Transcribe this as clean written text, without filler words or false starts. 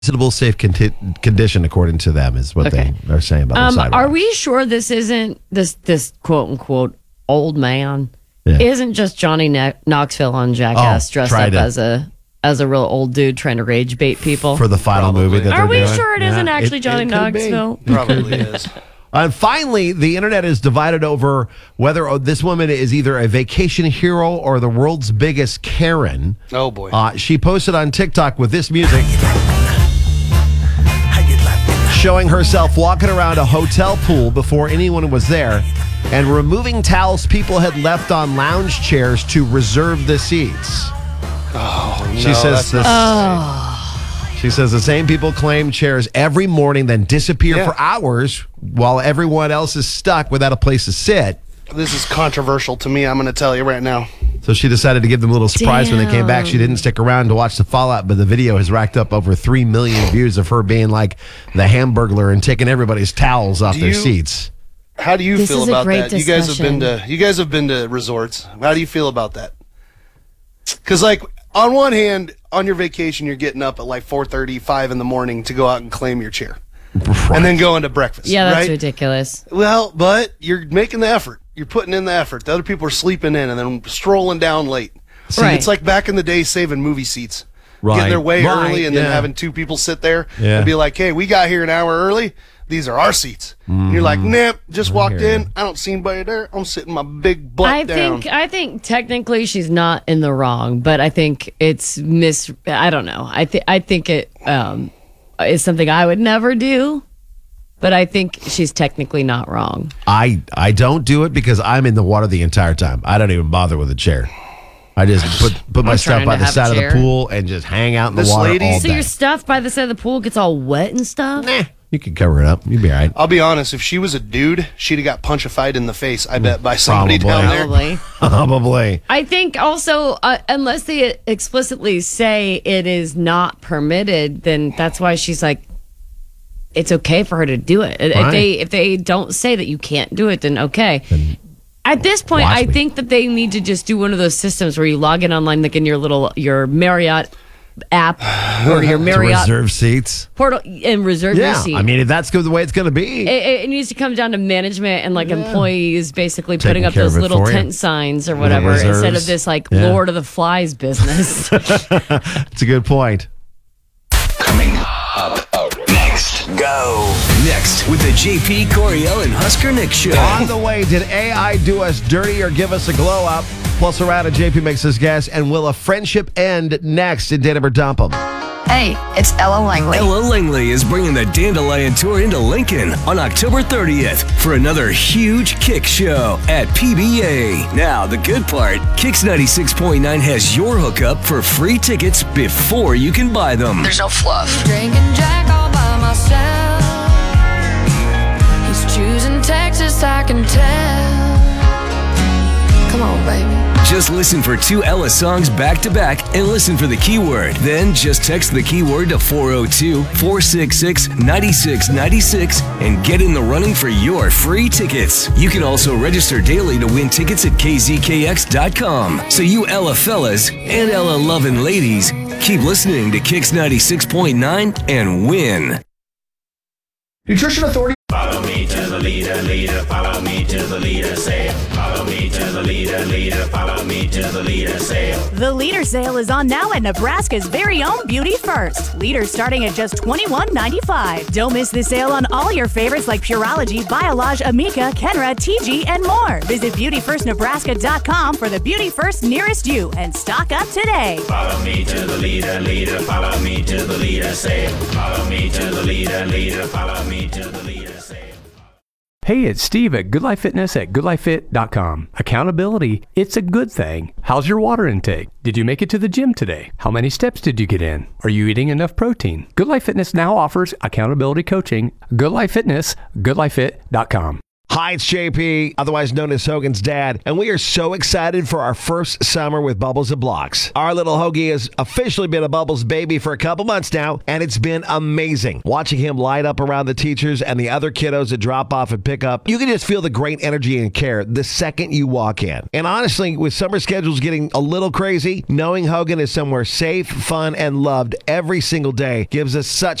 reasonable, safe condition, according to them, is what they are saying about the sidewalk. Are we sure this isn't this quote unquote old man? Yeah. Isn't just Johnny Knoxville on Jackass dressed up as a real old dude trying to rage bait people for the final movie that they're doing? Are we sure it isn't actually Johnny Knoxville? Probably is. And finally, the internet is divided over whether this woman is either a vacation hero or the world's biggest Karen. Oh, boy. She posted on TikTok with this music, showing herself walking around a hotel pool before anyone was there and removing towels people had left on lounge chairs to reserve the seats. She says the same people claim chairs every morning, then disappear for hours while everyone else is stuck without a place to sit. This is controversial to me, I'm going to tell you right now. So she decided to give them a little surprise when they came back. She didn't stick around to watch the fallout, but the video has racked up over 3 million views of her being like the Hamburglar and taking everybody's towels off their seats. How do you feel about that? You guys have been to resorts. How do you feel about that? Because, like, on one hand, on your vacation, you're getting up at like 4:30, 5 in the morning to go out and claim your chair. Right. And then go into breakfast. Yeah, that's ridiculous. Well, but you're making the effort. You're putting in the effort. The other people are sleeping in and then strolling down late. See, it's like back in the day saving movie seats. Getting there way early and then having 2 people sit there and be like, hey, we got here an hour early. These are our seats. And you're like, nah, just walked in. I don't see anybody there. I'm sitting my big butt down. I think technically she's not in the wrong, but I think it's I don't know. I think it is something I would never do, but I think she's technically not wrong. I don't do it because I'm in the water the entire time. I don't even bother with a chair. I just put my stuff by the side of the pool and just hang out in the water all day. So your stuff by the side of the pool gets all wet and stuff? Nah. You can cover it up. You'd be all right. I'll be honest. If she was a dude, she'd have got punchified in the face, I bet, by somebody down there. Probably. I think also, unless they explicitly say it is not permitted, then that's why she's like, it's okay for her to do it. Right. If they don't say that you can't do it, then okay. At this point, I think that they need to just do one of those systems where you log in online, like in your Marriott app or your Marriott reserve seats portal and reserve your seat. I mean, if that's the way it's going to be, it needs to come down to management and employees basically putting up those little tent signs or whatever instead of this Lord of the Flies business. It's a good point. Coming up next. Go next with the JP Coriel and Husker Nick show. On the way, did AI do us dirty or give us a glow up? Plus, around at JP makes us guess, and will a friendship end next in Date 'Em or Dump 'Em? Hey, it's Ella Langley. Ella Langley is bringing the Dandelion Tour into Lincoln on October 30th for another huge Kick show at PBA. Now, the good part, Kicks 96.9 has your hookup for free tickets before you can buy them. There's no fluff. Drinking Jack all by myself. He's choosing Texas, I can tell. Come on, baby. Just listen for 2 Ella songs back to back and listen for the keyword. Then just text the keyword to 402-466-9696 and get in the running for your free tickets. You can also register daily to win tickets at kzkx.com. So you Ella fellas and Ella loving ladies, keep listening to Kicks 96.9 and win. Nutrition Authority. Follow me to the leader, follow me to the leader, say, follow me to the leader, follow me to the leader, say. The Leader Sale is on now at Nebraska's very own Beauty First. Leader starting at just $21.95. Don't miss the sale on all your favorites like Pureology, Biolage, Amika, Kenra, TG, and more. Visit beautyfirstnebraska.com for the Beauty First nearest you and stock up today. Follow me to the leader, follow me to the leader, say, follow me to the leader, follow me to the leader. Hey, it's Steve at Good Life Fitness at GoodLifeFit.com. Accountability, it's a good thing. How's your water intake? Did you make it to the gym today? How many steps did you get in? Are you eating enough protein? Good Life Fitness now offers accountability coaching. Good Life Fitness, GoodLifeFit.com. Hi, it's JP, otherwise known as Hogan's dad, and we are so excited for our first summer with Bubbles and Blocks. Our little Hoagie has officially been a Bubbles baby for a couple months now, and it's been amazing. Watching him light up around the teachers and the other kiddos that drop off and pick up, you can just feel the great energy and care the second you walk in. And honestly, with summer schedules getting a little crazy, knowing Hogan is somewhere safe, fun, and loved every single day gives us such